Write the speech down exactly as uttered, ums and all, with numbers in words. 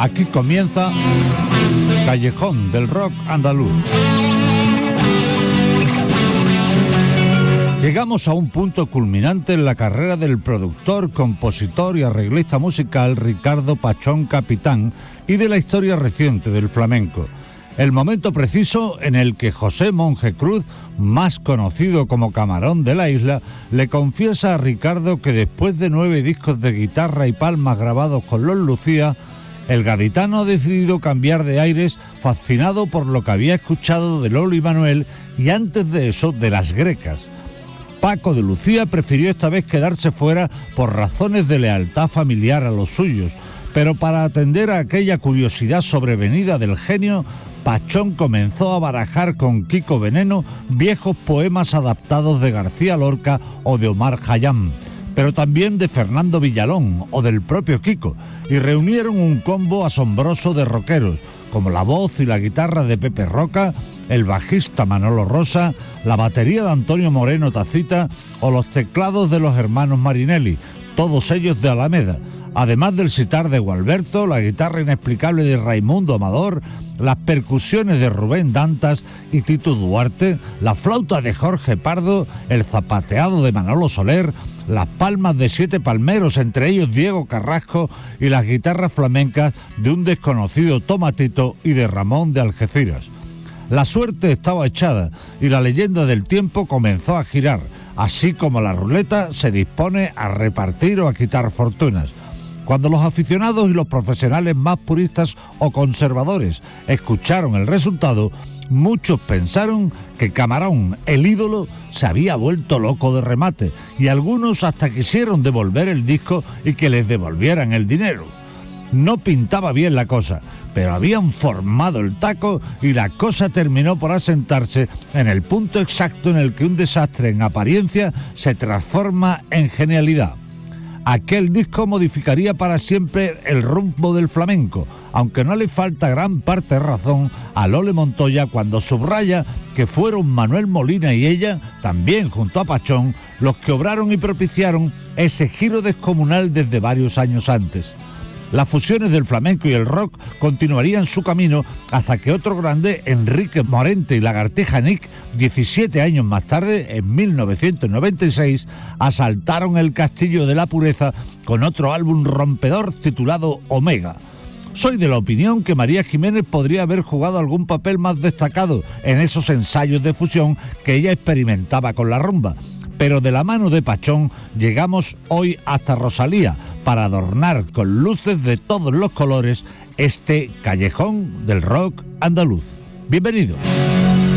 Aquí comienza Callejón del Rock Andaluz. Llegamos a un punto culminante en la carrera del productor, compositor y arreglista musical Ricardo Pachón Capitán y de la historia reciente del flamenco. El momento preciso en el que José Monje Cruz, más conocido como Camarón de la Isla, le confiesa a Ricardo que después de nueve discos de guitarra y palmas grabados con los Lucía, el gaditano ha decidido cambiar de aires, fascinado por lo que había escuchado de Lolo y Manuel y antes de eso de Las Grecas. Paco de Lucía prefirió esta vez quedarse fuera por razones de lealtad familiar a los suyos, pero para atender a aquella curiosidad sobrevenida del genio, Pachón comenzó a barajar con Kiko Veneno viejos poemas adaptados de García Lorca o de Omar Khayyam, pero también de Fernando Villalón o del propio Kiko, y reunieron un combo asombroso de rockeros, como la voz y la guitarra de Pepe Roca, el bajista Manolo Rosa, la batería de Antonio Moreno Tacita o los teclados de los hermanos Marinelli, todos ellos de Alameda, además del sitar de Gualberto, la guitarra inexplicable de Raimundo Amador, las percusiones de Rubén Dantas y Tito Duarte, la flauta de Jorge Pardo, el zapateado de Manolo Soler, las palmas de siete palmeros, entre ellos Diego Carrasco, y las guitarras flamencas de un desconocido Tomatito y de Ramón de Algeciras. La suerte estaba echada y la leyenda del tiempo comenzó a girar, así como la ruleta se dispone a repartir o a quitar fortunas. Cuando los aficionados y los profesionales más puristas o conservadores escucharon el resultado, muchos pensaron que Camarón, el ídolo, se había vuelto loco de remate y algunos hasta quisieron devolver el disco y que les devolvieran el dinero. No pintaba bien la cosa, pero habían formado el taco y la cosa terminó por asentarse en el punto exacto en el que un desastre en apariencia se transforma en genialidad. Aquel disco modificaría para siempre el rumbo del flamenco, aunque no le falta gran parte de razón a Lole Montoya cuando subraya que fueron Manuel Molina y ella, también junto a Pachón, los que obraron y propiciaron ese giro descomunal desde varios años antes. Las fusiones del flamenco y el rock continuarían su camino hasta que otro grande, Enrique Morente y Lagartija Nick, diecisiete años más tarde, en mil novecientos noventa y seis, asaltaron el Castillo de la Pureza con otro álbum rompedor titulado Omega. Soy de la opinión que María Jiménez podría haber jugado algún papel más destacado en esos ensayos de fusión que ella experimentaba con la rumba. Pero de la mano de Pachón llegamos hoy hasta Rosalía para adornar con luces de todos los colores este callejón del rock andaluz. Bienvenidos.